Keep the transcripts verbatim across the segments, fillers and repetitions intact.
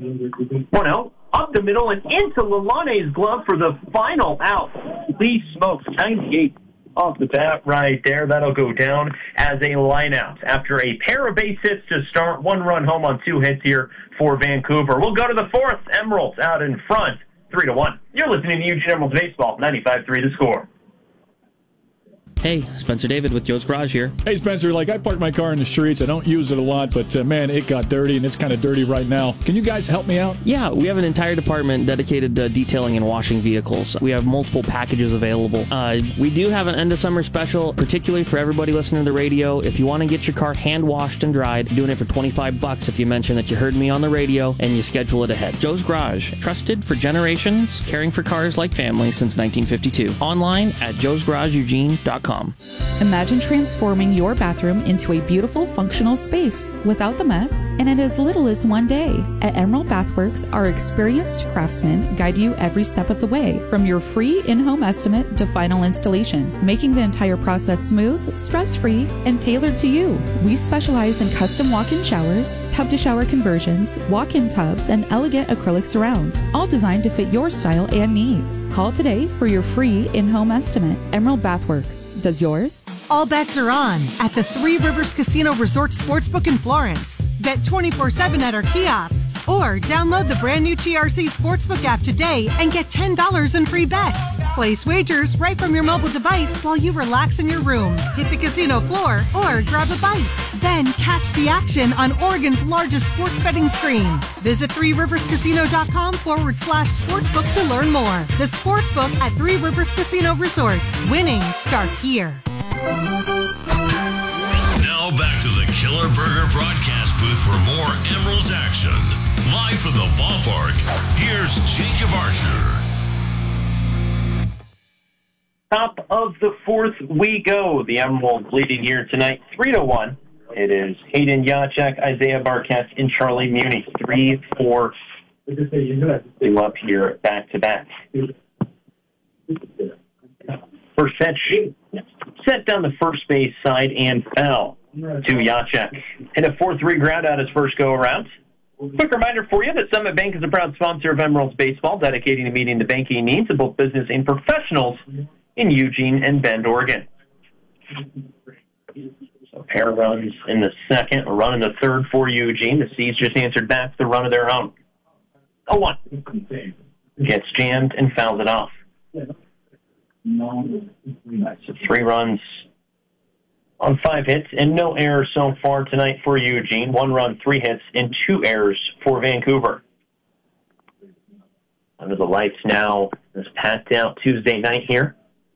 one oh, up the middle and into Lalane's glove for the final out. Lee Smokes, ninety-eight off the bat right there. That'll go down as a lineout. After a pair of base hits to start, one run home on two hits here for Vancouver. We'll go to the fourth. Emeralds out in front, three to one. You're listening to Eugene Emeralds Baseball, ninety-five three The Score. Hey, Spencer David with Joe's Garage here. Hey, Spencer, like I park my car in the streets. I don't use it a lot, but uh, man, it got dirty, and it's kind of dirty right now. Can you guys help me out? Yeah, we have an entire department dedicated to detailing and washing vehicles. We have multiple packages available. Uh, we do have an end of summer special, particularly for everybody listening to the radio. If you want to get your car hand washed and dried, doing it for twenty-five bucks if you mention that you heard me on the radio and you schedule it ahead. Joe's Garage, trusted for generations, caring for cars like family since nineteen fifty-two. Online at joes garage eugene dot com. Imagine transforming your bathroom into a beautiful, functional space without the mess and in as little as one day. At Emerald Bathworks, our experienced craftsmen guide you every step of the way, from your free in-home estimate to final installation, making the entire process smooth, stress-free, and tailored to you. We specialize in custom walk-in showers, tub-to-shower conversions, walk-in tubs, and elegant acrylic surrounds, all designed to fit your style and needs. Call today for your free in-home estimate. Emerald Bathworks. Does yours? All bets are on at the Three Rivers Casino Resort Sportsbook in Florence. Bet twenty-four seven at our kiosks or download the brand new T R C Sportsbook app today and get ten dollars in free bets. Place wagers right from your mobile device while you relax in your room, hit the casino floor, or grab a bite. Then catch the action on Oregon's largest sports betting screen. Visit three rivers casino dot com forward slash sportsbook to learn more. The Sportsbook at Three Rivers Casino Resort. Winning starts here. Now back to the Killer Burger broadcast booth for more Emeralds action. Live from the ballpark, here's Jacob Archer. Top of the fourth we go. The Emeralds leading here tonight, three to one. It is Hayden Yachek, Isaiah Barquette, and Charlie Muni. Three, four, two up here back to back. First pitch, set down the first base side and fell to Yachek. Hit a four three ground out his first go around. Quick reminder for you that Summit Bank is a proud sponsor of Emeralds Baseball, dedicating to meeting the banking needs of both business and professionals in Eugene and Bend, Oregon. So a pair of runs in the second, a run in the third for Eugene. The Seas just answered back to the run of their own. oh one. Gets jammed and fouls it off. So three runs on five hits and no errors so far tonight for Eugene. One run, three hits, and two errors for Vancouver. Under the lights now, this packed out Tuesday night here.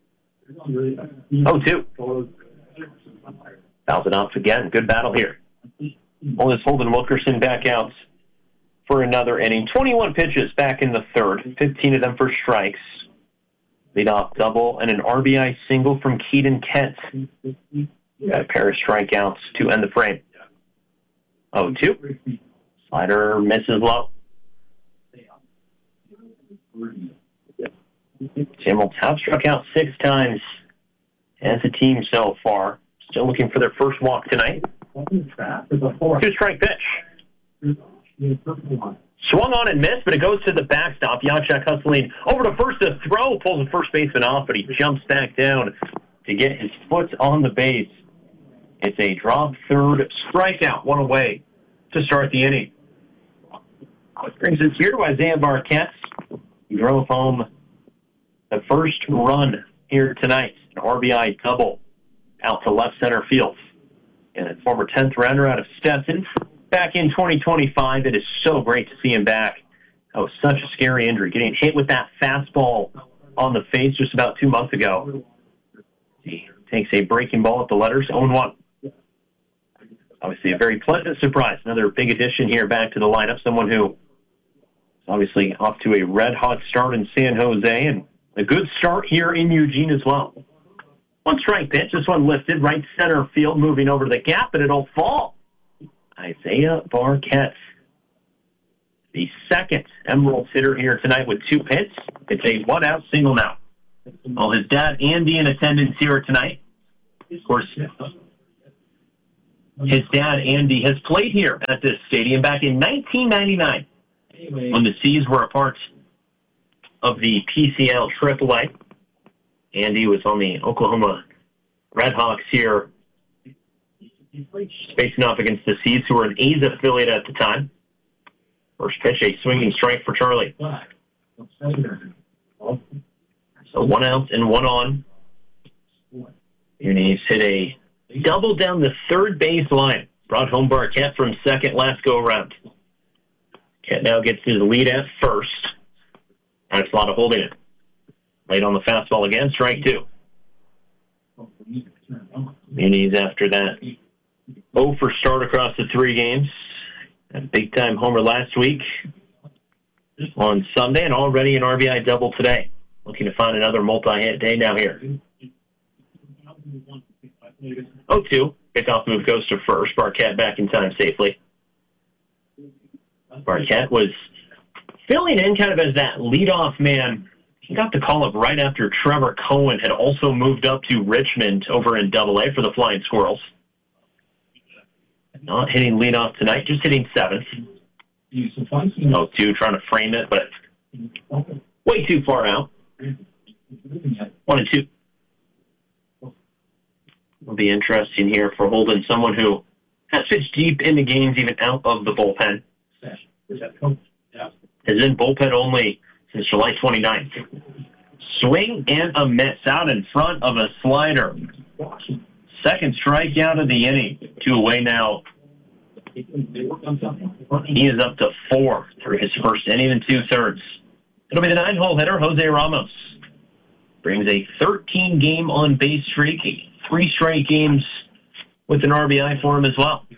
oh two. Fouls it off again. Good battle here. Only Holden Wilkerson back out for another inning. twenty-one pitches back in the third, fifteen of them for strikes. Leadoff double and an R B I single from Keaton Kent. Got a pair of strikeouts to end the frame. oh two. Slider misses low. Emeralds have struck out six times as a team so far. Still looking for their first walk tonight. Two-strike pitch. Swung on and missed, but it goes to the backstop. Yachek hustling over to first to throw, pulls the first baseman off, but he jumps back down to get his foot on the base. It's a drop third strikeout, one away to start the inning. What brings us here to Isaiah Barquette. He drove home the first run here tonight, an R B I double out to left center field. And a former tenth rounder out of Stetson. Back in twenty twenty-five, it is so great to see him back. Oh, such a scary injury. Getting hit with that fastball on the face just about two months ago. He takes a breaking ball at the letters, oh one. Obviously a very pleasant surprise. Another big addition here back to the lineup. Someone who is obviously off to a red-hot start in San Jose and a good start here in Eugene as well. One strike pitch, this one lifted right center field, moving over to the gap, and it'll fall. Isaiah Barquette, the second Emeralds hitter here tonight with two hits. It's a one-out single now. Well, his dad, Andy, in attendance here tonight. Of course, his dad, Andy, has played here at this stadium back in nineteen ninety-nine. when the C's were a part of the P C L triple A. Andy was on the Oklahoma Redhawks here, facing off against the C's, who were an A's affiliate at the time. First pitch, a swinging strike for Charlie. So one out and one on. Muniz hit a double down the third base line. Brought home Barquette from second last go-around. Barquette now gets his lead at first. Axelotta holding it. Late on the fastball again, strike two. Muniz after that. oh for start across the three games. A big-time homer last week on Sunday, and already an R B I double today. Looking to find another multi-hit day now here. oh two. Pickoff move goes to first. Barquette back in time safely. Barquette was filling in kind of as that leadoff man. He got the call up right after Trevor Cohen had also moved up to Richmond over in double A for the Flying Squirrels. Not hitting leadoff tonight, just hitting seventh. oh two, trying to frame it, but way too far out. One and two. Will be interesting here for Holden, someone who has pitched deep into games, even out of the bullpen. Has been bullpen only since July twenty-ninth. Swing and a miss out in front of a slider. Second strikeout of the inning. Two away now. He is up to four through his first inning and two-thirds. It'll be the nine-hole hitter, Jose Ramos. Brings a thirteen-game on-base streak, three straight games with an R B I for him as well.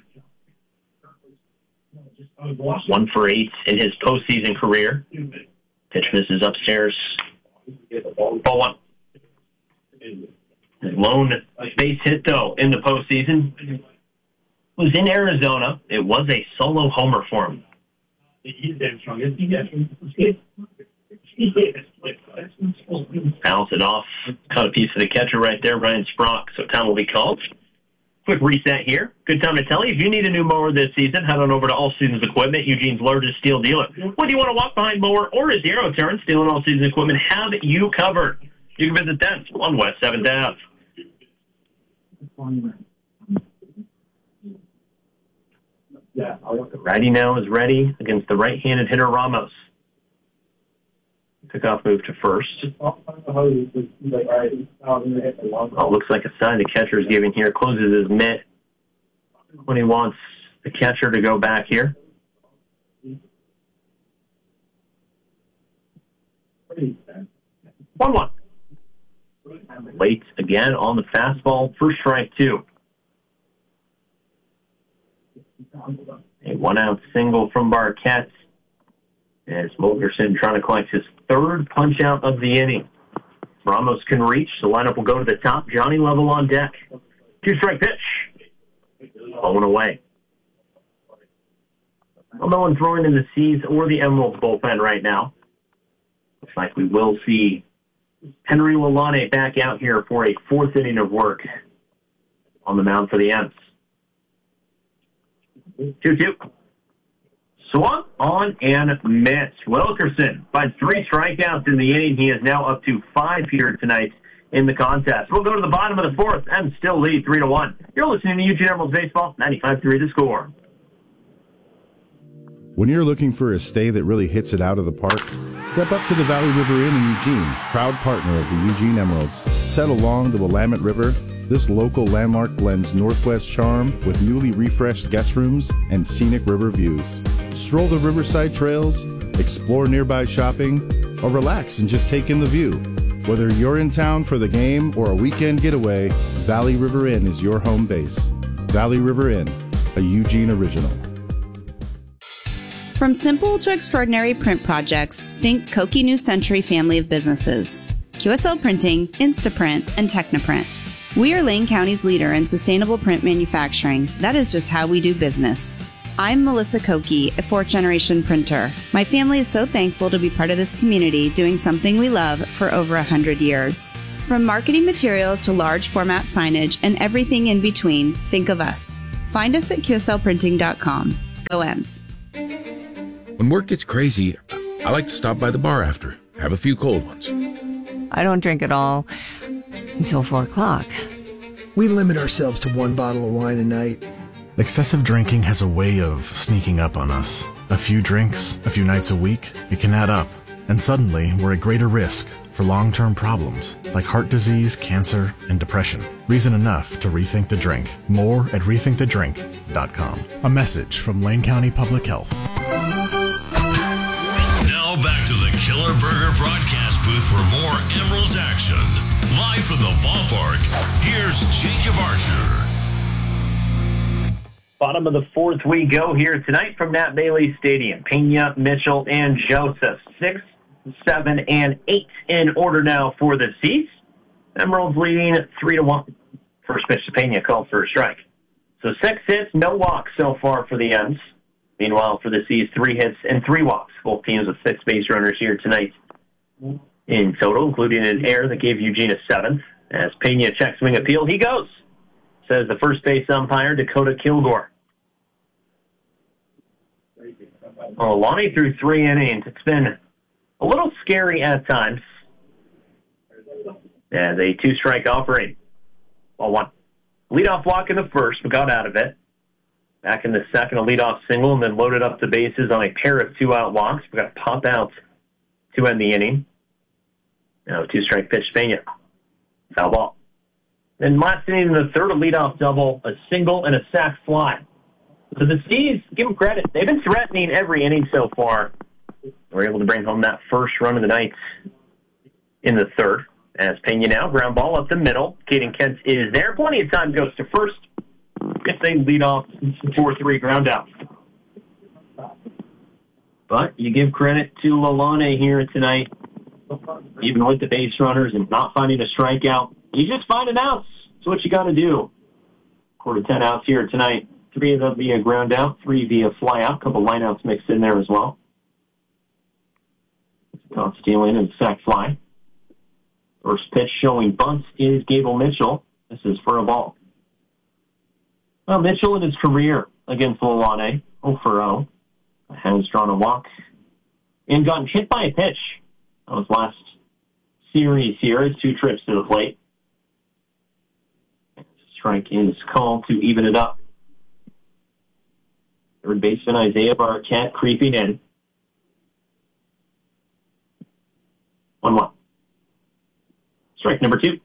One for eight in his postseason career. Pitch misses upstairs. Ball one. His lone base hit, though, in the postseason was in Arizona. It was a solo homer for him. Bounce it off. Cut a piece of the catcher right there, Ryan Sprock. So time will be called. Quick reset here. Good time to tell you, if you need a new mower this season, head on over to All Seasons Equipment, Eugene's largest steel dealer. Whether you want a walk-behind mower or a zero-turn, Steel and All Seasons Equipment have you covered. You can visit them on West seventh Avenue. The righty now is ready against the right-handed hitter Ramos. Pickoff move to first. Oh, looks like a sign the catcher is giving here. Closes his mitt when he wants the catcher to go back here. one one. Late again on the fastball. First strike two. A one-out single from Barquette. As Mulgerson trying to collect his third punch-out of the inning. Ramos can reach. The lineup will go to the top. Johnny Level on deck. Two-strike pitch. Going away. Well, no one throwing in the C's or the Emeralds bullpen right now. Looks like we will see Henry Lalane back out here for a fourth inning of work on the mound for the M's. two two. Swung on and missed. Wilkerson finds three strikeouts in the inning. He is now up to five here tonight in the contest. We'll go to the bottom of the fourth and still lead three to one. You're listening to Eugene Emeralds Baseball, ninety-five three The Score. When you're looking for a stay that really hits it out of the park, step up to the Valley River Inn in Eugene, proud partner of the Eugene Emeralds. Set along the Willamette River, this local landmark blends Northwest charm with newly refreshed guest rooms and scenic river views. Stroll the riverside trails, explore nearby shopping, or relax and just take in the view. Whether you're in town for the game or a weekend getaway, Valley River Inn is your home base. Valley River Inn, a Eugene original. From simple to extraordinary print projects, think Koki New Century family of businesses. Q S L Printing, Instaprint, and Technoprint. We are Lane County's leader in sustainable print manufacturing. That is just how we do business. I'm Melissa Koki, a fourth-generation printer. My family is so thankful to be part of this community doing something we love for over one hundred years. From marketing materials to large format signage and everything in between, think of us. Find us at Q S L printing dot com. Go Ems. When work gets crazy, I like to stop by the bar after, have a few cold ones. I don't drink at all until four o'clock. We limit ourselves to one bottle of wine a night. Excessive drinking has a way of sneaking up on us. A few drinks, a few nights a week, it can add up. And suddenly, we're at greater risk for long-term problems like heart disease, cancer, and depression. Reason enough to rethink the drink. More at rethink the drink dot com. A message from Lane County Public Health. Now back to the Killer Burger broadcast booth for more Emeralds action. Live from the ballpark, here's Jacob Archer. Bottom of the fourth we go here tonight from Nat Bailey Stadium. Pena, Mitchell, and Joseph. Six, seven, and eight in order now for the C's. Emeralds leading three to one. First pitch to Pena, called for a strike. So six hits, no walks so far for the M's. Meanwhile, for the C's, three hits and three walks. Both teams with six base runners here tonight in total, including an error that gave Eugene a seventh. As Pena checks swing appeal, he goes, says the first base umpire, Dakota Kilgore. Well, Lonnie threw three innings. It's been a little scary at times as a two-strike operate. Well, one. Leadoff walk in the first, but got out of it. Back in the second, a leadoff single, and then loaded up the bases on a pair of two-out walks. We got to pop out to end the inning. Now, two-strike pitch, Pena. Foul ball. Then last inning in the third, a leadoff double, a single, and a sac fly. So the C's, give them credit. They've been threatening every inning so far. We're able to bring home that first run of the night in the third. As Pena now, ground ball up the middle. Caden Kent is there. Plenty of time, goes to first. If they lead off four three ground out. But you give credit to Lalane here tonight. Even with the base runners and not finding a strikeout, you just find an outs. That's what you got to do. Quarter ten outs here tonight. Three of them via ground out, three via fly out. A couple lineouts mixed in there as well. Caught stealing and sack fly. First pitch showing bunts is Gable Mitchell. This is for a ball. Well, Mitchell in his career against Lalane, oh for oh, has drawn a walk and gotten hit by a pitch. That was last series here. His two trips to the plate. Strike is called to even it up. Third baseman Isaiah Barquette creeping in. one one. Strike number two.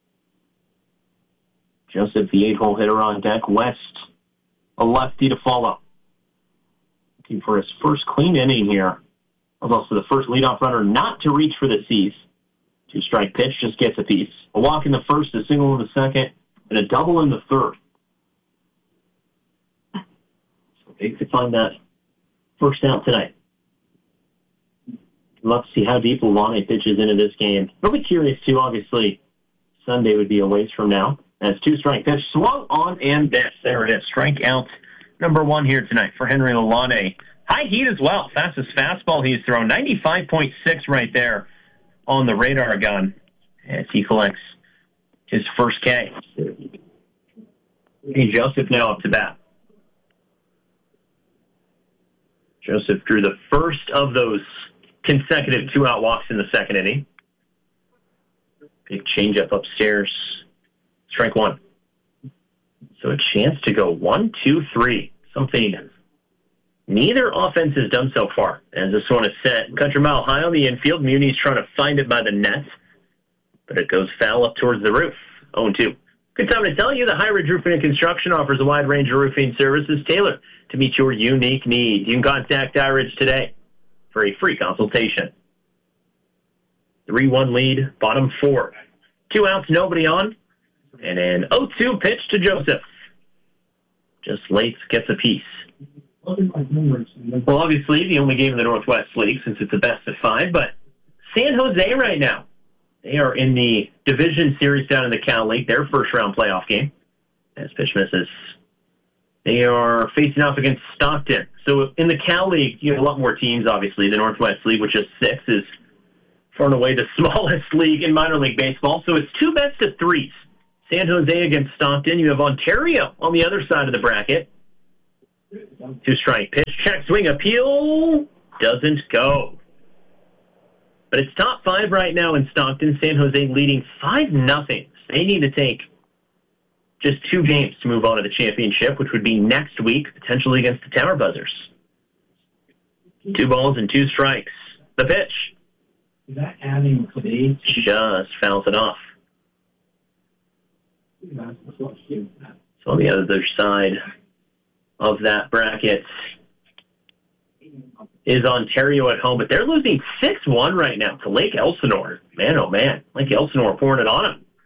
Joseph, the eight-hole hitter on deck. West, a lefty to follow. Looking for his first clean inning here. Was also the first leadoff runner not to reach for the C's. Two-strike pitch, just gets a piece. A walk in the first, a single in the second, and a double in the third. So big to find that first out tonight. Love to see how deep Lalane pitches into this game. I'll be curious, too, obviously. Sunday would be a ways from now. As two-strike pitch swung on and missed. There it is. Strikeout number one here tonight for Henry Lalane. High heat as well. Fastest fastball he's thrown. ninety-five point six right there on the radar gun as he collects his first K. Hey, Joseph now up to bat. Joseph drew the first of those consecutive two-out walks in the second inning. Big changeup upstairs. Strike one. So a chance to go one, two, three. Something neither offense has done so far. As this one is set, country mile high on the infield. Muni's trying to find it by the net, but it goes foul up towards the roof. oh and two. Good time to tell you that High Ridge Roofing and Construction offers a wide range of roofing services tailored to meet your unique needs. You can contact High Ridge today for a free consultation. three one lead, bottom four. Two outs, nobody on. And an oh two pitch to Joseph. Just late, gets a piece. Well, obviously, the only game in the Northwest League since it's a best of five, but San Jose right now. They are in the division series down in the Cal League, their first-round playoff game. As pitch misses. They are facing off against Stockton. So in the Cal League, you have a lot more teams, obviously. The Northwest League, which is six, is far and away the smallest league in minor league baseball. So it's two best of threes. San Jose against Stockton. You have Ontario on the other side of the bracket. Two-strike pitch, check, swing, appeal. doesn't go. But it's top five right now in Stockton. San Jose leading five nothing. They need to take just two games to move on to the championship, which would be next week, potentially against the Tower Buzzers. Two balls and two strikes. The pitch. Is that adding to the just fouls it off. So on the other side of that bracket is Ontario at home, but they're losing six one right now to Lake Elsinore. Man, oh man, Lake Elsinore pouring it on them.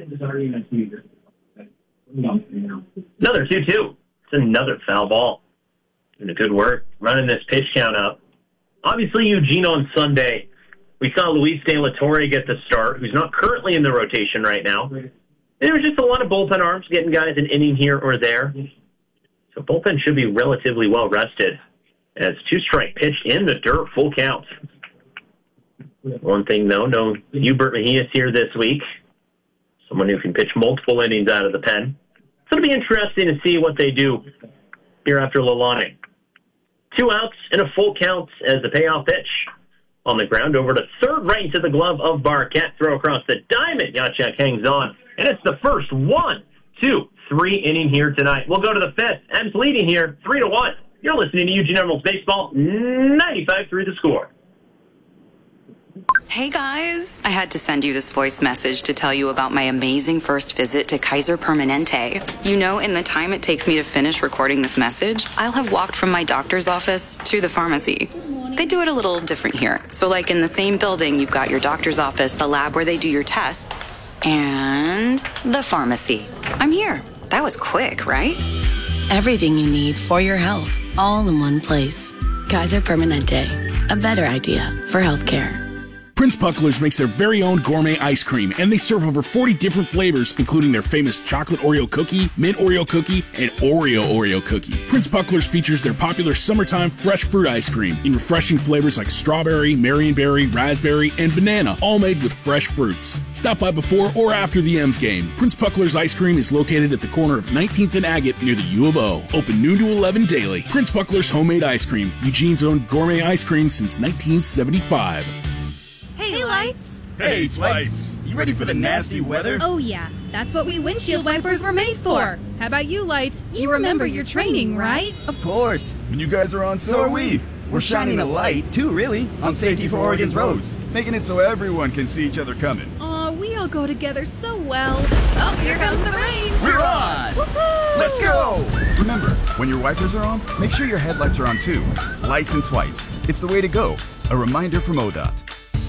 Another two two. It's another foul ball. Doing a good work running this pitch count up. Obviously, Eugene on Sunday, we saw Luis De La Torre get the start, who's not currently in the rotation right now. There was just a lot of bullpen arms getting guys an inning here or there. So bullpen should be relatively well rested. As two-strike pitch in the dirt, full count. One thing, though, no Hubert Mejias here this week. Someone who can pitch multiple innings out of the pen. So it'll be interesting to see what they do here after Lalani. Two outs and a full count as the payoff pitch. On the ground, over to third, right into the glove of Barquette. Throw across the diamond. Yachek hangs on. And it's the first one, two, three inning here tonight. We'll go to the fifth. M's leading here, three to one. You're listening to Eugene Emeralds Baseball, ninety-five through the score. Hey guys, I had to send you this voice message to tell you about my amazing first visit to Kaiser Permanente. You know, in the time it takes me to finish recording this message, I'll have walked from my doctor's office to the pharmacy. They do it a little different here. So like in the same building, you've got your doctor's office, the lab where they do your tests, and the pharmacy. I'm here. That was quick, right? Everything you need for your health, all in one place. Kaiser Permanente, a better idea for healthcare. Prince Pucklers makes their very own gourmet ice cream, and they serve over forty different flavors, including their famous chocolate Oreo cookie, mint Oreo cookie, and Oreo Oreo cookie. Prince Pucklers features their popular summertime fresh fruit ice cream in refreshing flavors like strawberry, marionberry, raspberry, and banana, all made with fresh fruits. Stop by before or after the M's game. Prince Pucklers ice cream is located at the corner of nineteenth and Agate near the U of O. Open noon to eleven daily. Prince Pucklers homemade ice cream, Eugene's own gourmet ice cream since nineteen seventy-five. Hey, Lights! Hey, Swipes! You ready for the nasty weather? Oh, yeah. That's what we windshield wipers were made for. How about you, Lights? You remember your training, right? Of course. When you guys are on, so are we. We're shining a light, too, really, on safety for Oregon's roads, making it so everyone can see each other coming. Aw, we all go together so well. Oh, here comes the rain! We're on! Woohoo! Let's go! Remember, when your wipers are on, make sure your headlights are on, too. Lights and Swipes. It's the way to go. A reminder from O D O T.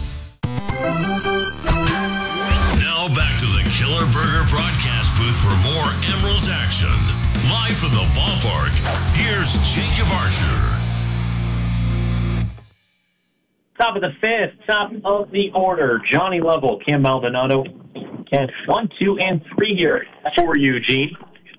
Now back to the Killer Burger broadcast booth for more Emeralds action. Live from the ballpark, here's Jacob Archer. Top of the fifth, top of the order, Johnny Lovell, Cam Maldonado, and one, two, and three here for Eugene.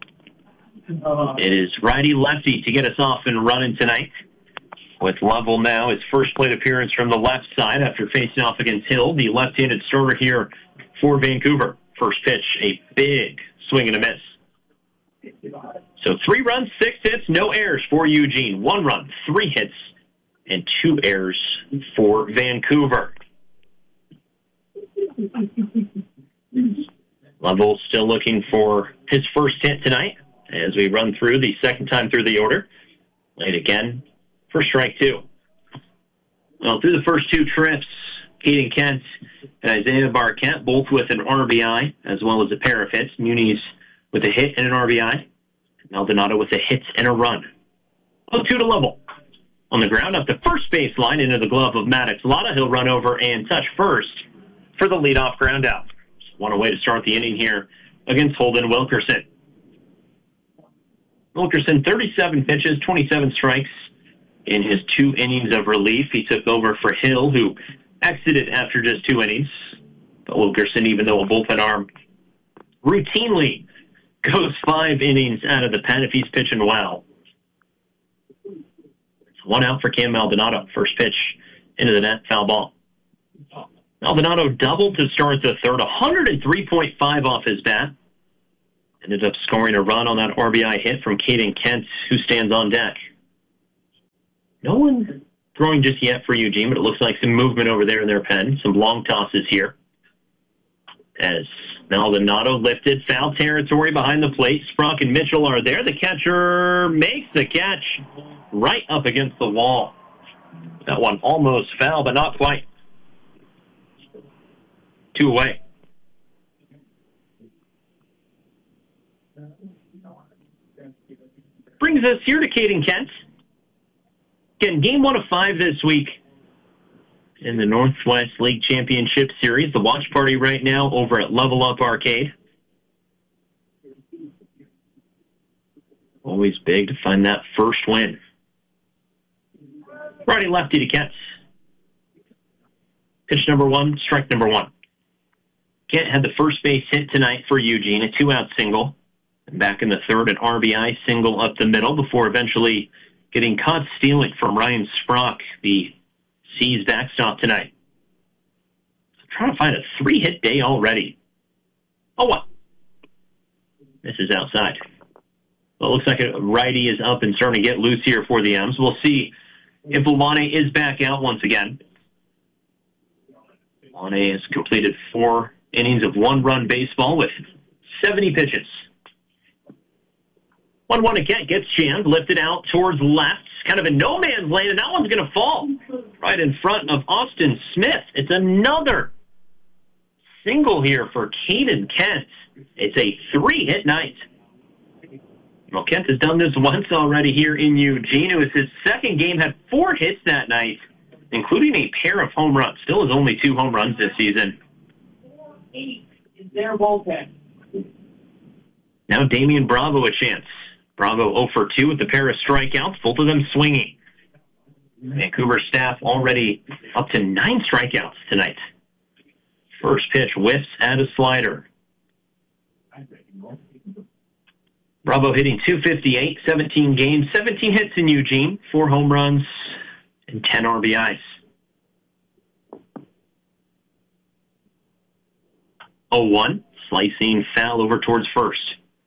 It is righty-lefty to get us off and running tonight. With Lovell now, his first plate appearance from the left side after facing off against Hill, the left-handed starter here for Vancouver. First pitch, a big swing and a miss. So three runs, six hits, no errors for Eugene. One run, three hits, and two errors for Vancouver. Lovell still looking for his first hit tonight as we run through the second time through the order. Late again for strike two. Well, through the first two trips, Caden Kent and Isaiah Barquette, both with an R B I, as well as a pair of hits. Muniz with a hit and an R B I. Maldonado with a hit and a run. Oh, two to Lovell. On the ground, up the first base line into the glove of Maddox Lotta. He'll run over and touch first for the leadoff ground out. One away to start the inning here against Holden Wilkerson. Wilkerson, thirty-seven pitches, twenty-seven strikes in his two innings of relief. He took over for Hill, who exited after just two innings. But Wilkerson, even though a bullpen arm, routinely goes five innings out of the pen if he's pitching well. One out for Cam Maldonado. First pitch into the net, foul ball. Maldonado doubled to start the third, one oh three point five off his bat. Ended up scoring a run on that R B I hit from Caden Kent, who stands on deck. No one throwing just yet for Eugene, but it looks like some movement over there in their pen. Some long tosses here. As Maldonado lifted, foul territory behind the plate. Sprunk and Mitchell are there. The catcher makes the catch right up against the wall. That one almost foul, but not quite. Two away. Brings us here to Caden Kent. Again, game one of five this week in the Northwest League Championship Series. The watch party right now over at Level Up Arcade. Always big to find that first win. Righty-lefty to Kent. Pitch number one, strike number one. Kent had the first base hit tonight for Eugene, a two-out single. And back in the third, an R B I single up the middle before eventually getting caught stealing from Ryan Sprunk, the C's backstop tonight. So trying to find a three-hit day already. Oh, what? This is outside. Well, it looks like a righty is up and starting to get loose here for the M's. We'll see if Lawane is back out once again. Lawane has completed four innings of one-run baseball with seventy pitches. one one again, gets jammed, lifted out towards left, kind of in no man's land, and that one's going to fall right in front of Austin Smith. It's another single here for Caden Kent. It's a three-hit night. Well, Kent has done this once already here in Eugene. It was his second game, had four hits that night, including a pair of home runs. Still has only two home runs this season. Eight is their bullpen. Now Damian Bravo a chance. Bravo oh for two with a pair of strikeouts, both of them swinging. Vancouver staff already up to nine strikeouts tonight. First pitch whiffs at a slider. Bravo hitting two fifty-eight, seventeen games, seventeen hits in Eugene, four home runs, and ten R B Is. oh one, slicing foul over towards first.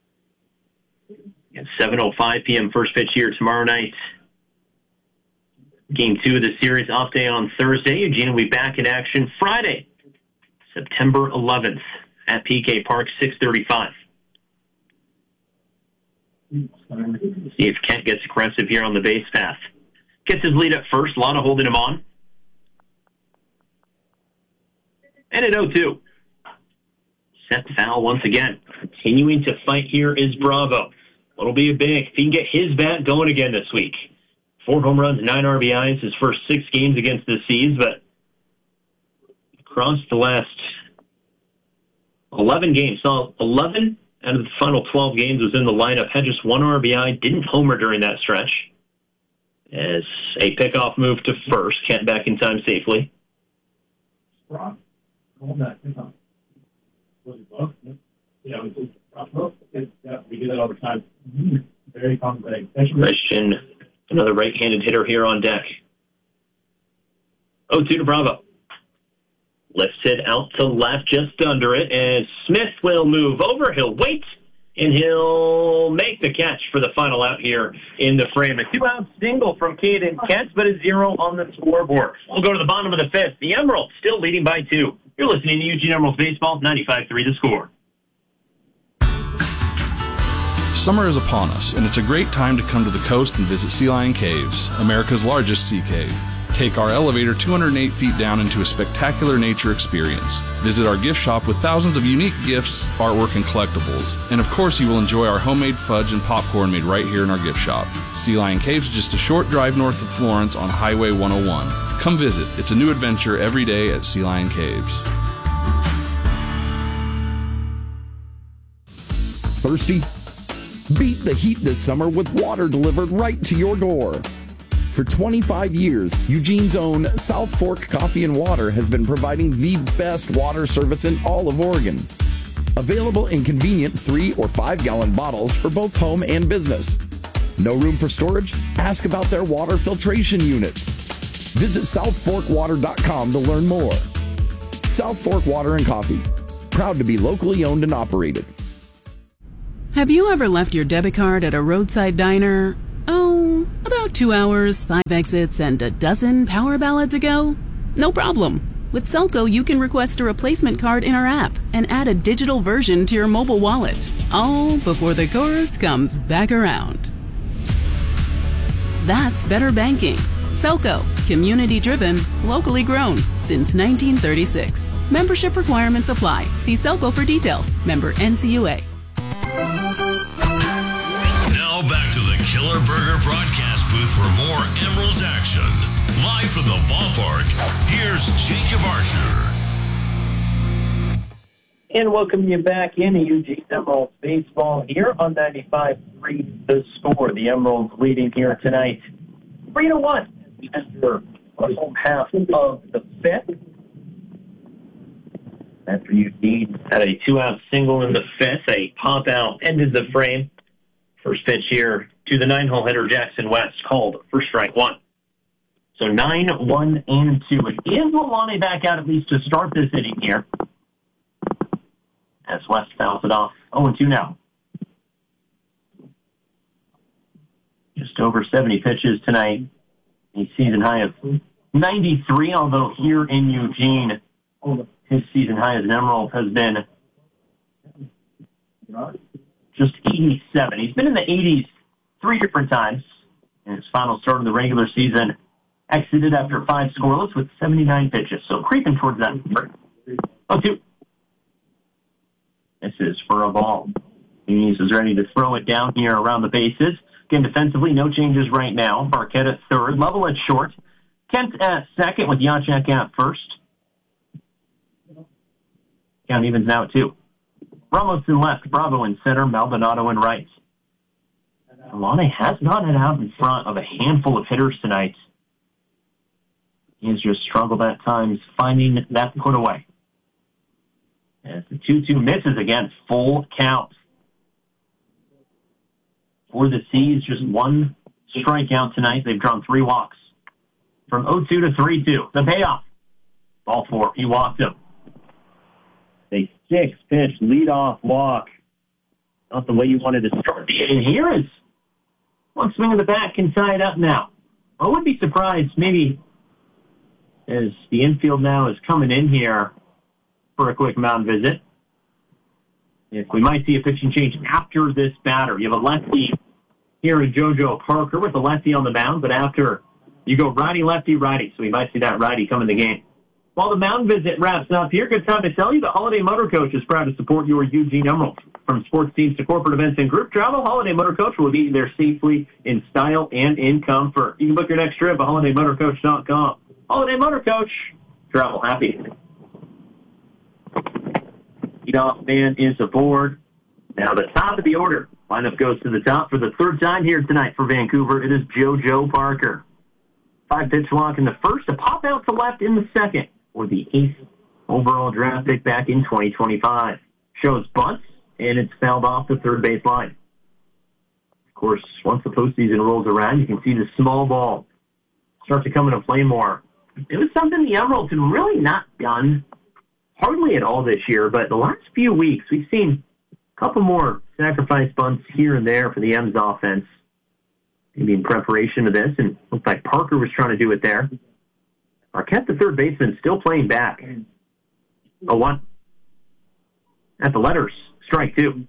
At seven oh five p.m. first pitch here tomorrow night. Game two of the series, off day on Thursday. Eugene will be back in action Friday, September eleventh at P K Park, six thirty-five. See if Kent gets aggressive here on the base path. Gets his lead at first. Lana holding him on. And at oh two. Set foul once again. Continuing to fight here is Bravo. It'll be a big if he can get his bat going again this week. Four home runs, nine R B Is, his first six games against the C's, but across the last eleven games, saw eleven out of the final twelve games was in the lineup, had just one R B I, didn't homer during that stretch. As a pickoff move to first, Kent back in time safely. Rock, hold that pickoff. Was it both? Yeah, it was both. Yeah, we do that all the time. Mm-hmm. Very common thing. Christian, another right-handed hitter here on deck. oh two to Bravo. Lifts it out to left, just under it, and Smith will move over. He'll wait, and he'll make the catch for the final out here in the frame. A two-out single from Caden Kent, but a zero on the scoreboard. We'll go to the bottom of the fifth. The Emeralds still leading by two. You're listening to Eugene Emeralds Baseball, ninety-five three The Score. Summer is upon us, and it's a great time to come to the coast and visit Sea Lion Caves, America's largest sea cave. Take our elevator two hundred eight feet down into a spectacular nature experience. Visit our gift shop with thousands of unique gifts, artwork, and collectibles. And of course, you will enjoy our homemade fudge and popcorn made right here in our gift shop. Sea Lion Caves is just a short drive north of Florence on Highway one oh one. Come visit. It's a new adventure every day at Sea Lion Caves. Thirsty? Beat the heat this summer with water delivered right to your door. For twenty-five years, Eugene's own South Fork Coffee and Water has been providing the best water service in all of Oregon. Available in convenient three or five gallon bottles for both home and business. No room for storage? Ask about their water filtration units. Visit south fork water dot com to learn more. South Fork Water and Coffee, proud to be locally owned and operated. Have you ever left your debit card at a roadside diner? Oh, Oh, about two hours, five exits, and a dozen power ballads ago? No problem. With Selco, you can request a replacement card in our app and add a digital version to your mobile wallet, all before the chorus comes back around. That's better banking. Selco, community-driven, locally grown, since nineteen thirty-six. Membership requirements apply. See Selco for details. Member N C U A. Now back to the Killer Burger broadcast booth for more Emeralds action. Live from the ballpark, here's Jacob Archer. And welcome you back into Eugene Emeralds baseball here on ninety-five three The Score. The Emeralds leading here tonight three to one after the home half of the fifth. After Eugene had a two-out single in the fifth, a pop-out ended the frame. First pitch here to the nine-hole hitter Jackson West, called for strike one. So nine, one, and two. It is Lalani back out at least to start this inning here, as West fouls it off. oh and two now. Just over seventy pitches tonight. A season high of ninety-three, although here in Eugene, his season high as an Emerald has been just eighty-seven. He's been in the eighties three different times. In his final start of the regular season, exited after five scoreless with seventy-nine pitches, so creeping towards that number. oh two. This is for a ball. Muniz is ready to throw it down here around the bases. Again, defensively, no changes right now. Barquette at third, Level at short. Kent at second with Yachek at first. Count evens now at two. Ramos in left, Bravo in center, Maldonado in right. Alane has not had out in front of a handful of hitters tonight. He has just struggled at times finding that put away. As the two two misses again, full count. For the C's, just one strikeout tonight. They've drawn three walks. From oh two to three two. The payoff. Ball four. He walked him. A six-pitch leadoff walk. Not the way you wanted to start the inning. Here is one swing of the bat can tie it up now. I wouldn't be surprised maybe as the infield now is coming in here for a quick mound visit. If we might see a pitching change after this batter. You have a lefty here in JoJo Parker with a lefty on the mound, but after you go righty, lefty, righty, so we might see that righty come in the game. While the mound visit wraps up here, good time to tell you the Holiday Motor Coach is proud to support your Eugene Emeralds. From sports teams to corporate events and group travel, Holiday Motor Coach will be there safely in style and in comfort. You can book your next trip at holiday motor coach dot com. Holiday Motor Coach, travel happy. Leadoff man is aboard. Now the top of the order. Lineup goes to the top for the third time here tonight for Vancouver. It is JoJo Parker. Five-pitch walk in the first, a pop out to left in the second, or the eighth overall draft pick back in twenty twenty-five. Shows bunts, and it's fouled off the third base line. Of course, once the postseason rolls around, you can see the small ball start to come into play more. It was something the Emeralds had really not done hardly at all this year, but the last few weeks, we've seen a couple more sacrifice bunts here and there for the M's offense, maybe in preparation of this, and looked like Parker was trying to do it there. Arquette, the third baseman, still playing back. oh one. At the letters, strike two.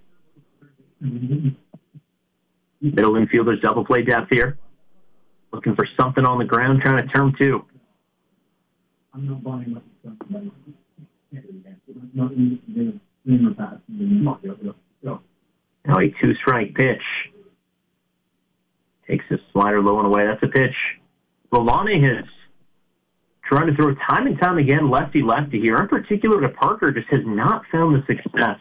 Middle infielders double play depth here. Looking for something on the ground, trying to turn two. I'm not buying much. Now a two-strike pitch. Takes his slider low and away. That's a pitch. Lalani has tried to throw time and time again lefty-lefty here. In particular to Parker, just has not found the success.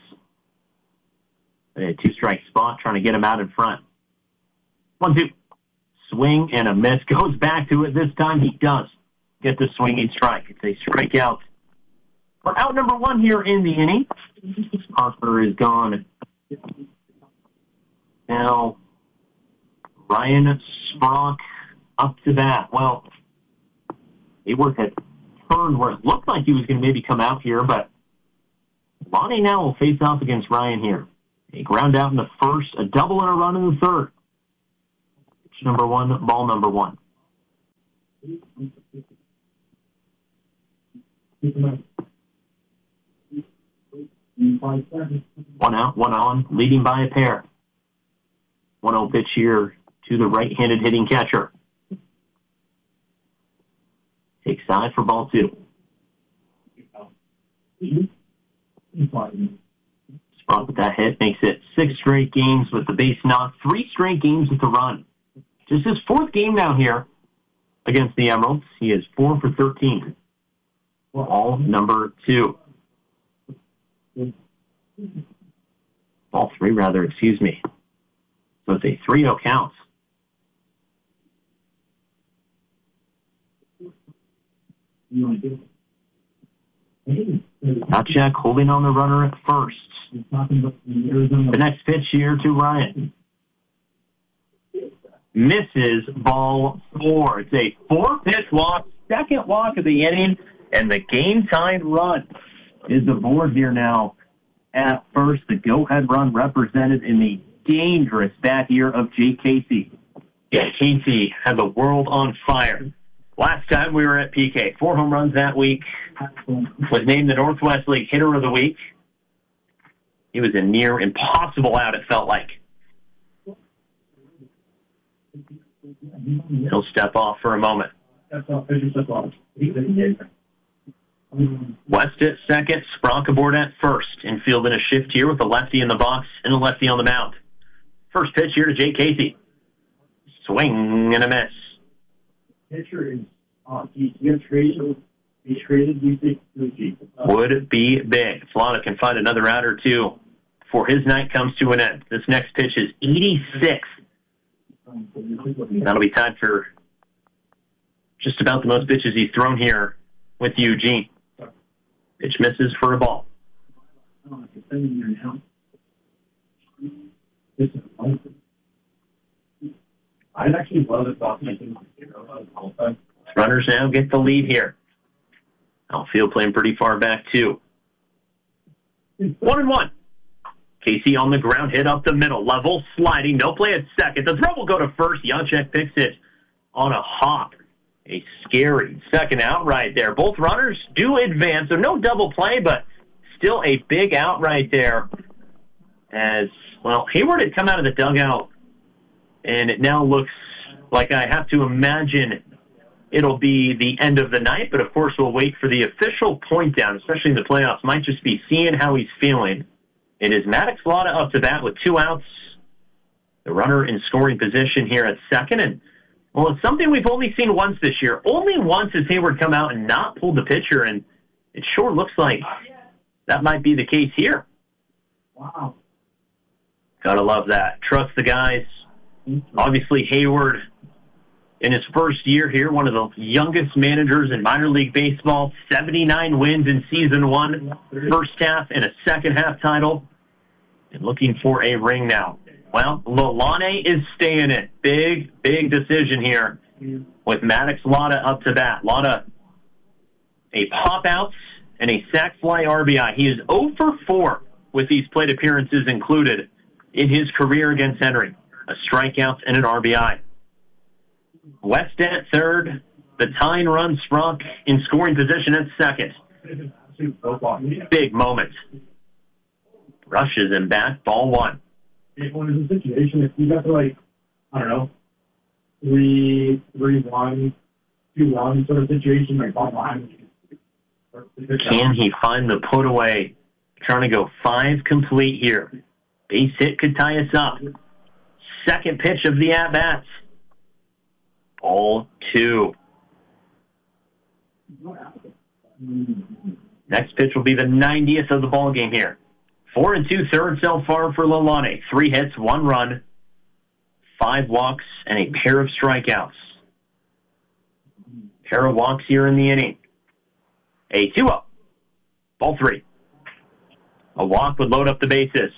A two-strike spot, trying to get him out in front. One, two. Swing and a miss. Goes back to it. This time he does get the swinging strike. It's a strikeout. We're out number one here in the inning. Parker is gone. Now, Ryan Sprock up to bat. Well, Hayworth had turned where it looked like he was going to maybe come out here, but Lonnie now will face off against Ryan here. A ground out in the first, a double and a run in the third. number one, ball number one. One out, one on, leading by a pair. one oh pitch here to the right-handed hitting catcher. Takes side for ball two. Sprunk with that hit makes it six straight games with the base knock, three straight games with the run. Just his fourth game now here against the Emeralds. He is four for thirteen. Ball number two. Ball three, rather, excuse me. So it's a three oh count. Notchak holding on the runner at first. The next pitch here to Ryan. Misses ball four. It's a four-pitch walk, second walk of the inning, and the game-tied run is aboard here now at first. The go-ahead run represented in the dangerous bat here of Jake Casey. Yeah, Casey had the world on fire. Last time we were at P K, four home runs that week, was named the Northwest League Hitter of the Week. He was a near impossible out, it felt like. He'll step off for a moment. West at second, Sprunk aboard at first. Infield in a shift here with a lefty in the box and a lefty on the mound. First pitch here to Jake Casey. Swing and a miss. Pitcher is on. He gets traded. He's traded. Would be big. Flana can find another out or two before his night comes to an end. This next pitch is eighty-six. That'll be tied for just about the most pitches he's thrown here with Eugene. Pitch misses for a ball. I'd actually love it about making Runners now get the lead here. Outfield playing pretty far back, too. One and one. Casey on the ground, hit up the middle. Level, sliding, no play at second. The throw will go to first. Janchek picks it on a hop. A scary second out right there. Both runners do advance, so no double play, but still a big out right there. As, well, Hayward had come out of the dugout, and it now looks like I have to imagine it'll be the end of the night, but of course we'll wait for the official point down, especially in the playoffs. Might just be seeing how he's feeling. It is Maddox Lotta up to bat with two outs. The runner in scoring position here at second, and well, it's something we've only seen once this year. Only once has Hayward come out and not pulled the pitcher, and it sure looks like that might be the case here. Wow. Gotta love that. Trust the guys. Obviously, Hayward, in his first year here, one of the youngest managers in minor league baseball, seventy-nine wins in season one, first half and a second half title, and looking for a ring now. Well, Lalane is staying in. Big, big decision here with Maddox Lotta up to bat. Lotta, a pop-out and a sac fly R B I. He is oh for four with these plate appearances included in his career against Henry. A strikeout and an R B I. West at third. The tying run, Sprunk in scoring position at second. Big moment. Rushes him back, ball one. When it's a situation, if you got to, like, I don't know, three, three, one, two, one sort of situation, like ball line. Can he find the put away? Trying to go five complete here. Base hit could tie us up. Second pitch of the at-bats. Ball two. Next pitch will be the ninetieth of the ball game here. Four and two thirds so far for Lalane. Three hits, one run, five walks, and a pair of strikeouts. Pair of walks here in the inning. A two oh. Ball three. A walk would load up the bases.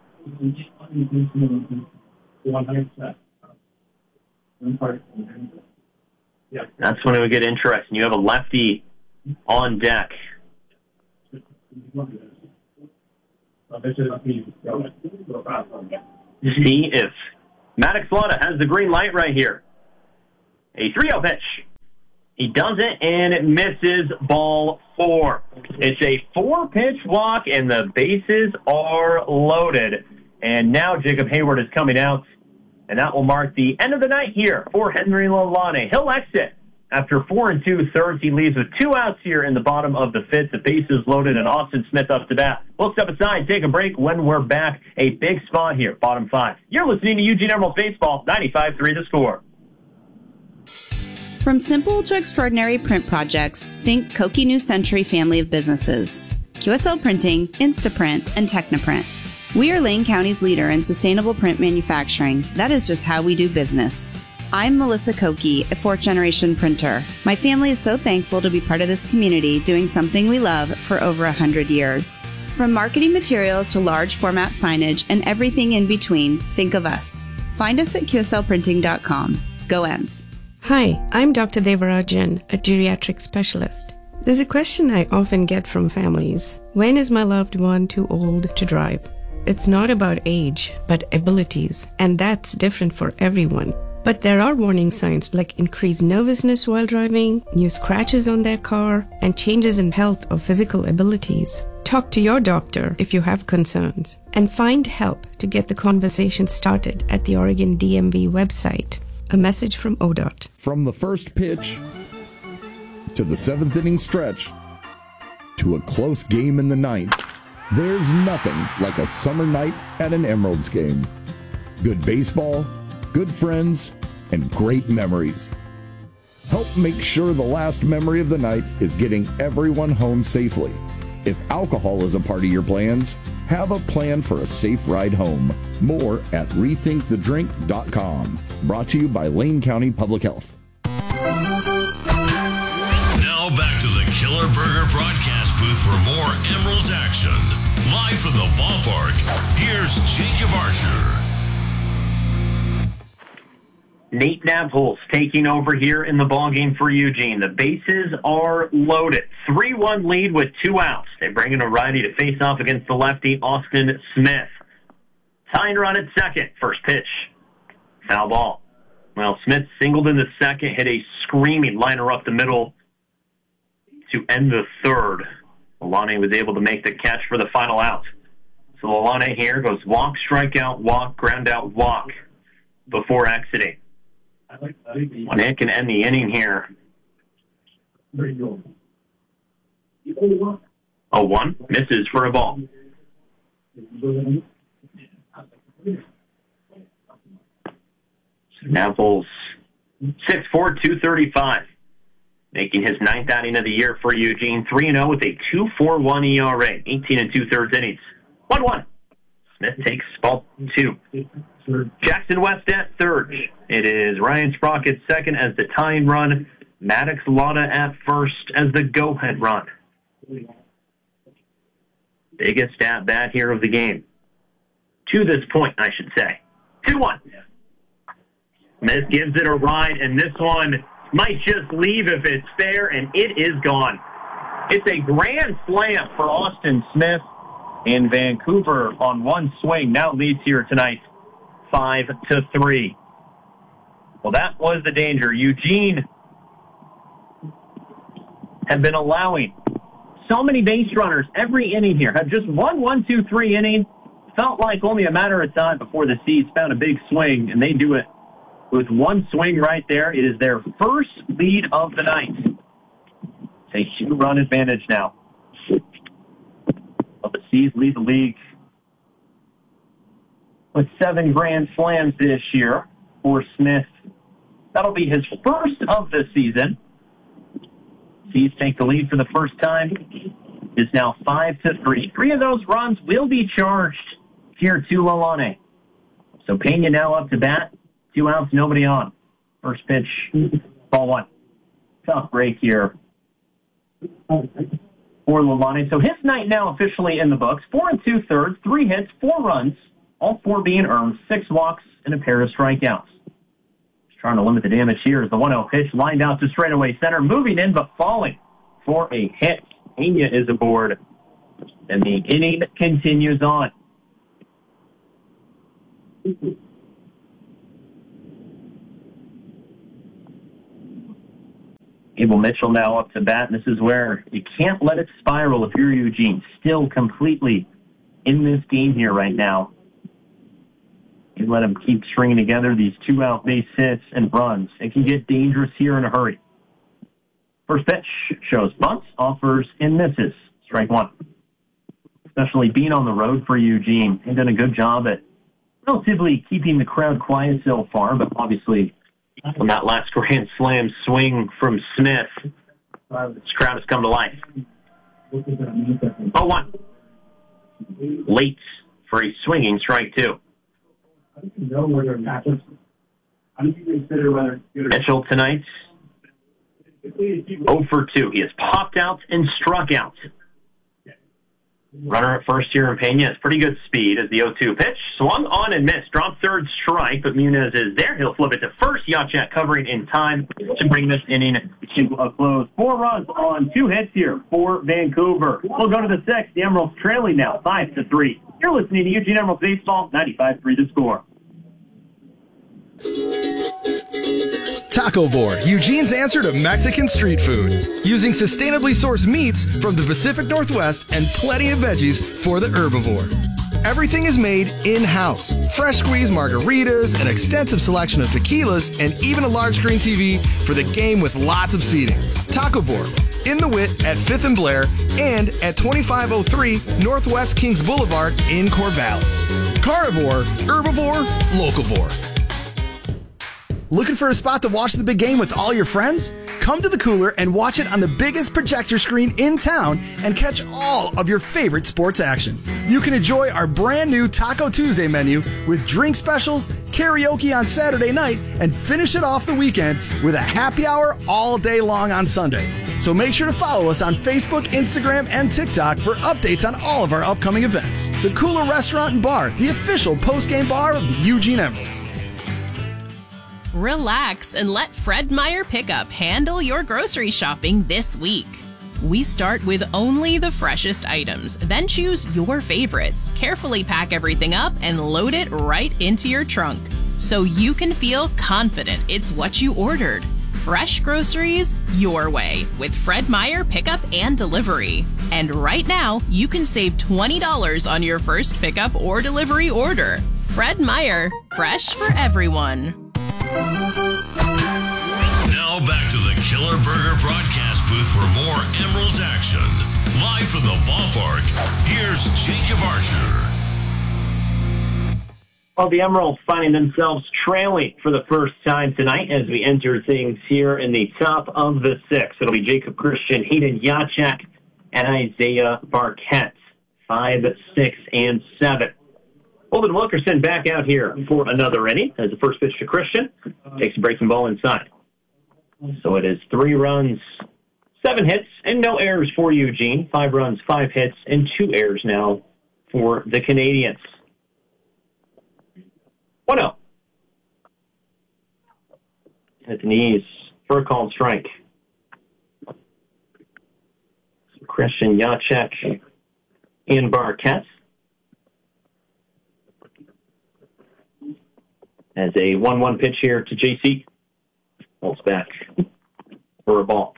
That's when it would get interesting. You have a lefty on deck. See if Maddox Lotta has the green light right here. A three oh pitch. He does it, and it misses ball four. It's a four-pitch walk, and the bases are loaded. And now Jacob Hayward is coming out, and that will mark the end of the night here for Henry Lalane. He'll exit after four and two-thirds. He leaves with two outs here in the bottom of the fifth. The bases loaded, and Austin Smith up to bat. We'll step aside, take a break. When we're back, a big spot here, bottom five. You're listening to Eugene Emerald Baseball, ninety-five three The Score. From simple to extraordinary print projects, think Koki New Century family of businesses. Q S L Printing, Instaprint, and Technoprint. We are Lane County's leader in sustainable print manufacturing. That is just how we do business. I'm Melissa Koki, a fourth-generation printer. My family is so thankful to be part of this community doing something we love for over one hundred years. From marketing materials to large format signage and everything in between, think of us. Find us at Q S L printing dot com. Go Ems. Hi, I'm Doctor Devarajan, a geriatric specialist. There's a question I often get from families. When is my loved one too old to drive? It's not about age, but abilities, and that's different for everyone. But there are warning signs like increased nervousness while driving, new scratches on their car, and changes in health or physical abilities. Talk to your doctor if you have concerns, and find help to get the conversation started at the Oregon D M V website. A message from O D O T. From the first pitch to the seventh inning stretch to a close game in the ninth, there's nothing like a summer night at an Emeralds game. Good baseball, good friends, and great memories. Help make sure the last memory of the night is getting everyone home safely. If alcohol is a part of your plans, have a plan for a safe ride home. More at rethink the drink dot com. Brought to you by Lane County Public Health. Now back to the Killer Burger broadcast booth for more Emeralds action. Live from the ballpark, here's Jacob Archer. Nate Nabholz taking over here in the ballgame for Eugene. The bases are loaded. three one lead with two outs. They bring in a righty to face off against the lefty, Austin Smith. Tying run at second. First pitch. Foul ball. Well, Smith singled in the second, hit a screaming liner up the middle to end the third. Lalane was able to make the catch for the final out. So Lalane here goes walk, strikeout, walk, ground out, walk before exiting. One hit can end the inning here. Oh, one misses for a ball. Nabholz, six four, two thirty-five, making his ninth outing of the year for Eugene. three and oh with a two point four one E R A, eighteen and two-thirds innings. one one. Smith takes ball two. Jackson West at third. It is Ryan Sprocket second as the tying run. Maddox Lotta at first as the go-ahead run. Biggest at bat here of the game. To this point, I should say. two one. Smith gives it a ride, and this one might just leave if it's fair, and it is gone. It's a grand slam for Austin Smith, and Vancouver on one swing now leads here tonight five to three. Well, that was the danger. Eugene had been allowing so many base runners every inning here. Had just one one, two, three inning. Felt like only a matter of time before the Seas found a big swing, and they do it with one swing right there. It is their first lead of the night. It's a two-run advantage now. Well, the Seas lead the league with seven grand slams this year for Smith. That'll be his first of the season. Seas take the lead for the first time. It's now five to three. Three of those runs will be charged here to Lalane. So Pena now up to bat. Two outs, nobody on. First pitch, ball one. Tough break here for Lalane. So his night now officially in the books. Four and two-thirds, three hits, four runs, all four being earned, six walks, and a pair of strikeouts. Just trying to limit the damage here as the one oh pitch lined out to straightaway center, moving in but falling for a hit. Pena is aboard, and the inning continues on. Abel Mitchell now up to bat. This is where you can't let it spiral if you're Eugene. Still completely in this game here right now. You let them keep stringing together these two-out base hits and runs. It can get dangerous here in a hurry. First pitch shows bunts, offers, and misses. Strike one. Especially being on the road for Eugene. They've done a good job at relatively keeping the crowd quiet so far, but obviously on that last grand slam swing from Smith, this crowd has come to life. oh one. Late for a swinging strike two. Mitchell tonight, oh for two. He has popped out and struck out. Runner at first here in Pena has pretty good speed as the oh two pitch swung on and missed. Dropped third strike, but Muniz is there. He'll flip it to first. Yachak covering in time to bring this inning to a close. Four runs on two hits here for Vancouver. We'll go to the sixth. The Emeralds trailing now five to three. You're listening to Eugene Emeralds Baseball, ninety-five three The Score. Taco Board, Eugene's answer to Mexican street food. Using sustainably sourced meats from the Pacific Northwest and plenty of veggies for the herbivore. Everything is made in-house. Fresh squeezed margaritas, an extensive selection of tequilas, and even a large screen T V for the game with lots of seating. Taco Board, in the Wit at fifth and Blair, and at twenty-five oh three Northwest Kings Boulevard in Corvallis. Carnivore, herbivore, locavore. Looking for a spot to watch the big game with all your friends? Come to the Cooler and watch it on the biggest projector screen in town and catch all of your favorite sports action. You can enjoy our brand new Taco Tuesday menu with drink specials, karaoke on Saturday night, and finish it off the weekend with a happy hour all day long on Sunday. So make sure to follow us on Facebook, Instagram, and TikTok for updates on all of our upcoming events. The Cooler Restaurant and Bar, the official post-game bar of the Eugene Emeralds. Relax and let Fred Meyer Pickup handle your grocery shopping this week. We start with only the freshest items, then choose your favorites, carefully pack everything up, and load it right into your trunk so you can feel confident it's what you ordered. Fresh groceries your way with Fred Meyer Pickup and Delivery. And right now, you can save twenty dollars on your first pickup or delivery order. Fred Meyer, fresh for everyone. Now back to the Killer Burger broadcast booth for more Emeralds action. Live from the ballpark, here's Jacob Archer. Well, the Emeralds finding themselves trailing for the first time tonight as we enter things here in the top of the sixth. It'll be Jacob Christian, Hayden Yachak, and Isaiah Barquette. Five, six, and seven. Holden Wilkerson back out here for another inning as the first pitch to Christian takes a breaking ball inside. So it is three runs, seven hits, and no errors for Eugene. Five runs, five hits, and two errors now for the Canadians. one oh. At the knees for a called strike. So Christian, Yachek, and Barquette. As a one one pitch here to J C. Holds back for a ball.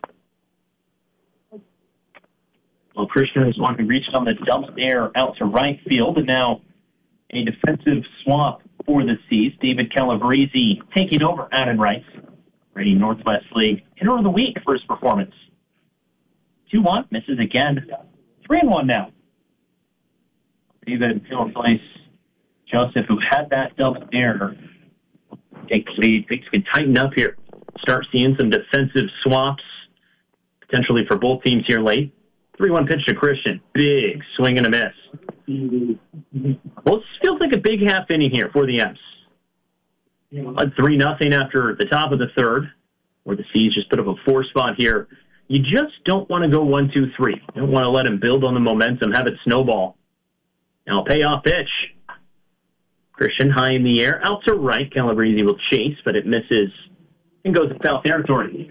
Well, Christian is one who reached on the dump air out to right field, and now a defensive swap for the C's. David Calabrese taking out in right. Ready Northwest League hitter of the week for his performance. two one, misses again. three and one now. David will place Joseph, who had that dump air, take the lead. Things can tighten up here. Start seeing some defensive swaps, potentially for both teams here late. three one pitch to Christian. Big swing and a miss. Well, it feels like a big half inning here for the M's. Led three nothing after the top of the third, where the C's just put up a four spot here. You just don't want to go one, two, three. You don't want to let him build on the momentum, have it snowball. Now, payoff pitch. Christian high in the air, out to right. Calabrese will chase, but it misses and goes to foul territory.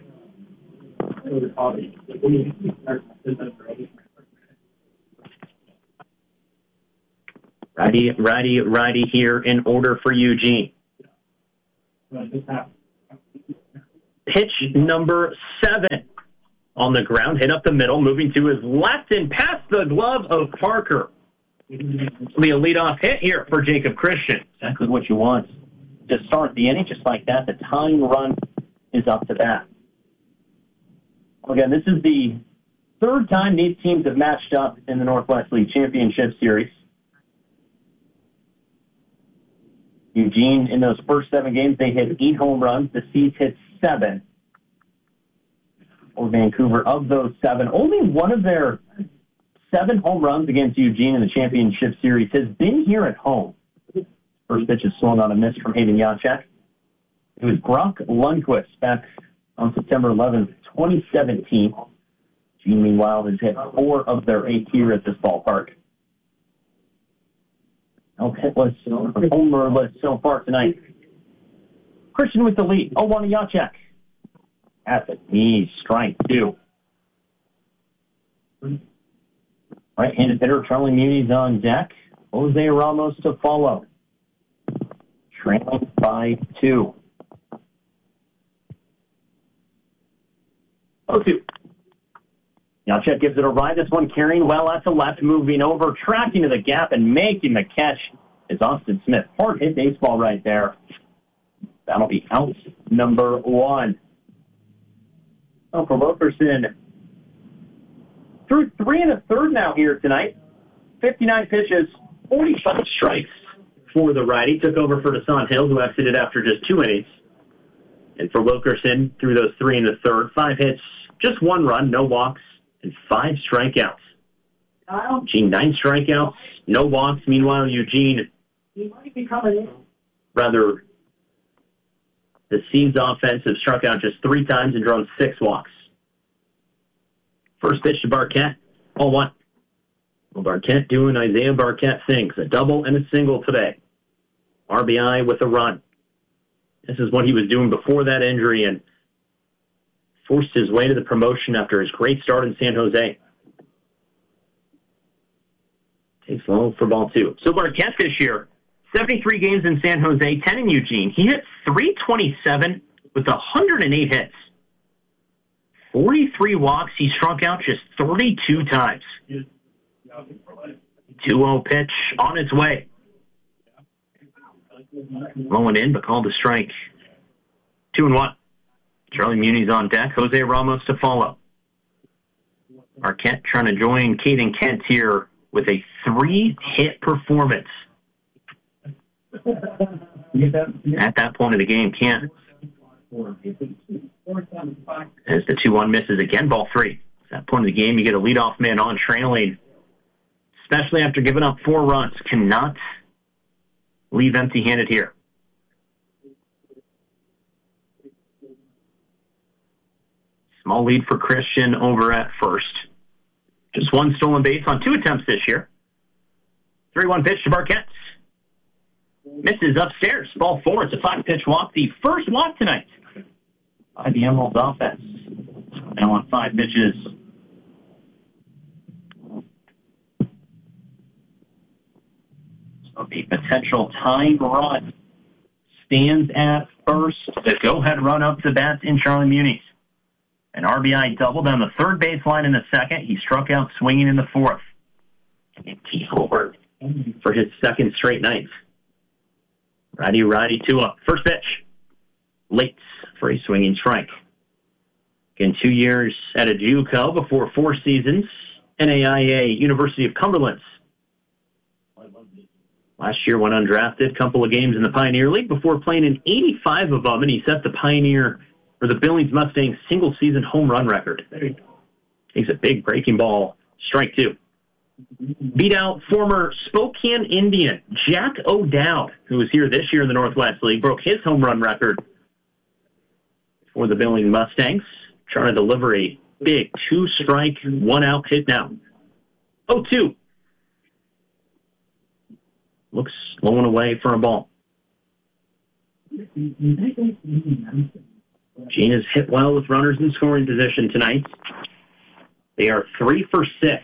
Righty, righty, righty here in order for Eugene. Pitch number seven. on the ground, hit up the middle, moving to his left and past the glove of Parker. It'll be a leadoff hit here for Jacob Christian. Exactly what you want to start the inning, just like that. The tying run is up to bat. Again, this is the third time these teams have matched up in the Northwest League Championship Series. Eugene, in those first seven games, they hit eight home runs. The Seas hit seven. Or Vancouver, of those seven, only one of their seven home runs against Eugene in the championship series has been here at home. First pitch is swung on a miss from Hayden Yachek. It was Brock Lundquist back on September eleventh, twenty seventeen. Eugene, meanwhile, has hit four of their eight here at this ballpark. No hitless or homerless so far tonight. Christian with the lead. oh one to Yachek. At the knees, strike two. Right-handed hitter Charlie Muniz on deck. Jose Ramos to follow. Trailing by two. oh two. Yachek gives it a ride. This one carrying well at the left, moving over, tracking to the gap, and making the catch is Austin Smith. Hard hit baseball right there. That'll be out number one. Oh, for Wilkerson, through three and a third now here tonight. fifty-nine pitches, forty-five strikes for the righty. Took over for Deshaun Hill, who exited after just two innings. And for Wilkerson, through those three and a third, five hits, just one run, no walks, and five strikeouts. Eugene, nine strikeouts, no walks. Meanwhile, Eugene, rather, the Seas offense have struck out just three times and drawn six walks. First pitch to Barquette, oh one. Well, Barquette doing Isaiah Barquette things, a double and a single today. R B I with a run. This is what he was doing before that injury and forced his way to the promotion after his great start in San Jose. Takes low for ball two. So Barquette this year, seventy-three games in San Jose, ten in Eugene. He hit three twenty-seven with one hundred eight hits. forty-three walks. He struck out just thirty-two times. two oh pitch on its way. Rolling in, but called a strike. Two and one. Charlie Muniz on deck. Jose Ramos to follow. Marquette trying to join Caden Kent here with a three-hit performance. At that point of the game, Kent, as the two one misses again, ball three. At that point of the game, you get a leadoff man on trailing, especially after giving up four runs. Cannot leave empty-handed here. Small lead for Christian over at first. Just one stolen base on two attempts this year. three one pitch to Barquette. Misses upstairs. Ball four. It's a five-pitch walk. The first walk tonight by the Emeralds offense. Now on five pitches. So the potential tying run stands at first. The go-ahead run up to bat in Charlie Muniz. An R B I doubled on the third baseline in the second. He struck out swinging in the fourth. And Keith Holbert for his second straight night. Righty, righty, two up. First pitch. Late for a swinging strike. Again, two years at a JUCO before four seasons. N A I A, University of Cumberland. Last year went undrafted. Couple of games in the Pioneer League before playing in eighty-five of them, and he set the Pioneer or the Billings Mustangs single-season home run record. Takes a big breaking ball. Strike two. Beat out former Spokane Indian Jack O'Dowd, who was here this year in the Northwest League, broke his home run record for the Billings Mustangs. Trying to deliver a big two-strike, one-out hit now. oh two. Looks blowing away for a ball. Gene has hit well with runners in scoring position tonight. They are three for six.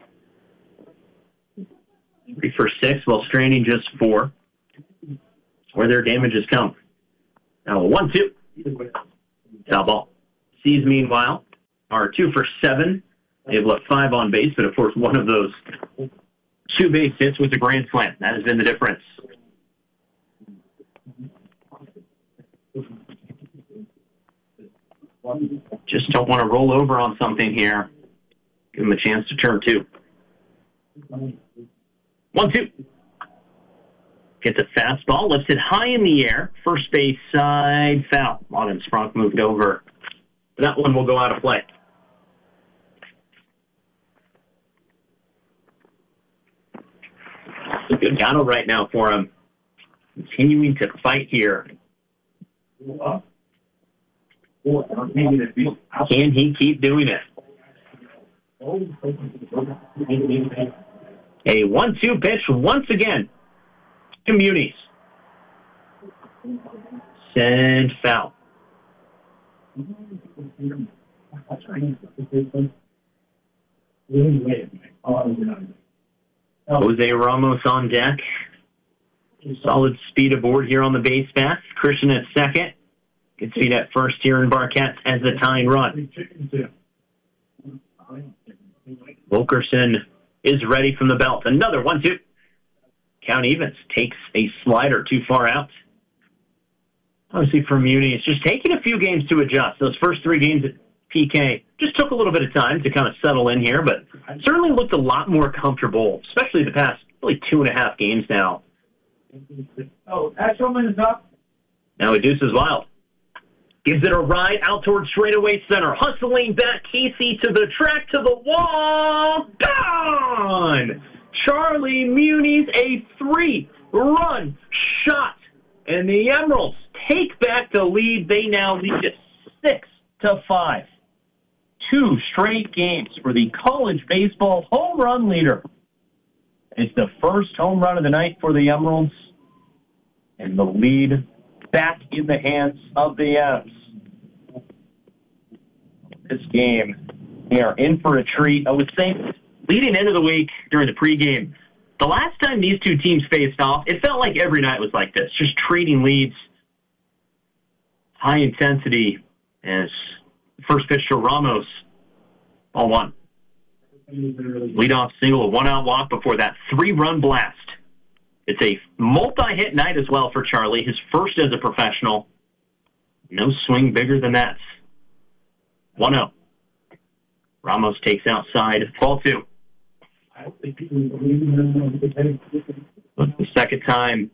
Three for six while straining just four. That's where their damage has come. Now a one two. Foul ball. Seas, meanwhile, are two for seven. They've left five on base, but of course one of those two base hits was a grand slam. That has been the difference. Just don't want to roll over on something here. Give him a chance to turn two. One, two. Gets a fastball, lifts it high in the air. First base side foul. Martin Spronk moved over. That one will go out of play. It's a good battle right now for him. Continuing to fight here. Can he keep doing it? A one two pitch once again to Muniz. Send foul. Jose Ramos on deck. Solid speed aboard here on the base path. Christian at second. Good speed at first here in Barquette as the tying run. Wilkerson is ready from the belt. Another one two. Count evens. Takes a slider too far out. Obviously for Muniz, it's just taking a few games to adjust. Those first three games at P K just took a little bit of time to kind of settle in here, but certainly looked a lot more comfortable, especially the past really two and a half games now. Oh, Ashelman is up. Now it deuces wild. Gives it a ride out towards straightaway center. Hustling back, Casey to the track, to the wall. Gone! Charlie Muniz, a three-run shot. And the Emeralds take back the lead. They now lead it six to five. Two straight games for the college baseball home run leader. It's the first home run of the night for the Emeralds. And the lead back in the hands of the Ems. This game, they are in for a treat. I was saying, leading into the week during the pregame, the last time these two teams faced off, it felt like every night was like this, just trading leads, high intensity, as first pitch to Ramos, ball one. Leadoff single, a one-out walk before that three-run blast. It's a multi-hit night as well for Charlie, his first as a professional. No swing bigger than that. one oh. Ramos takes outside, ball two. The second time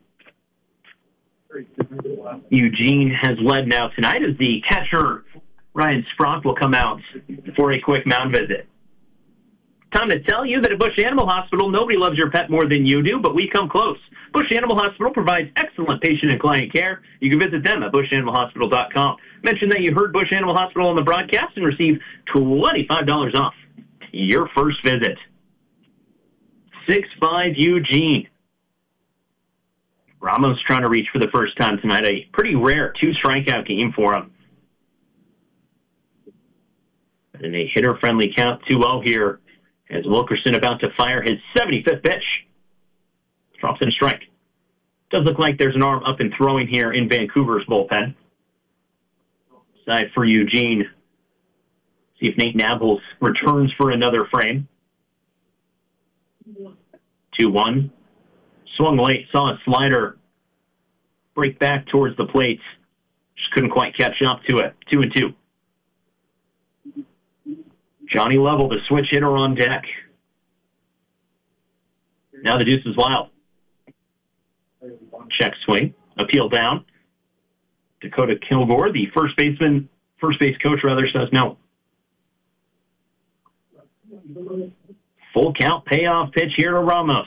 Eugene has led now tonight as the catcher, Ryan Spronk, will come out for a quick mound visit. Time to tell you that at Bush Animal Hospital, nobody loves your pet more than you do, but we come close. Bush Animal Hospital provides excellent patient and client care. You can visit them at bush animal hospital dot com. Mention that you heard Bush Animal Hospital on the broadcast and receive twenty-five dollars off your first visit. six five Eugene. Ramos trying to reach for the first time tonight. A pretty rare two-strikeout game for him. And a hitter-friendly count, two oh here, as Wilkerson about to fire his seventy-fifth pitch. Drops in a strike. Does look like there's an arm up and throwing here in Vancouver's bullpen. Side for Eugene. See if Nate Nabbles returns for another frame. two one. Swung late, saw a slider break back towards the plate. Just couldn't quite catch up to it. Two and two. Johnny Lovell, the switch hitter on deck. Now the deuce is wild. Check swing. Appeal down. Dakota Kilgore, the first baseman, first base coach rather, says no. Full count payoff pitch here to Ramos.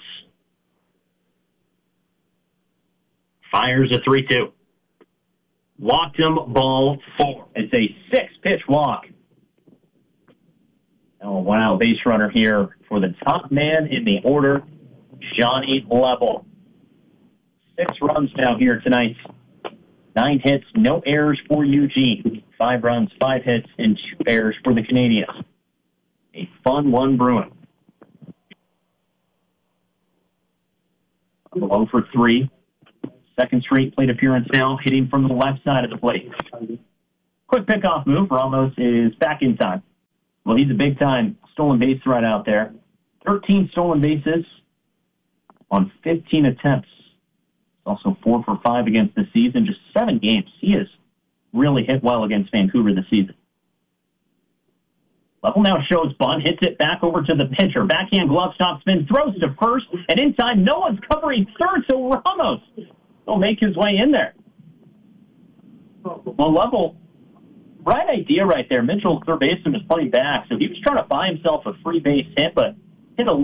Fires a three two. Walked him, ball four. It's a six-pitch walk. Oh, wow, base runner here for the top man in the order, Johnny Lovell. Six runs now here tonight. Nine hits, no errors for Eugene. Five runs, five hits, and two errors for the Canadians. A fun one brewing. oh for three. Second straight plate appearance now, hitting from the left side of the plate. Quick pickoff move. Ramos is back in time. Well, he's a big-time stolen base threat out there. thirteen stolen bases on fifteen attempts. Also four for five against the season, just seven games. He has really hit well against Vancouver this season. Level now shows bunt, hits it back over to the pitcher. Backhand glove stop spin, throws to first, and in time, no one's covering third, so Ramos will make his way in there. Well, Level, right idea right there. Mitchell's third baseman was playing back, so he was trying to buy himself a free base hit, but hit a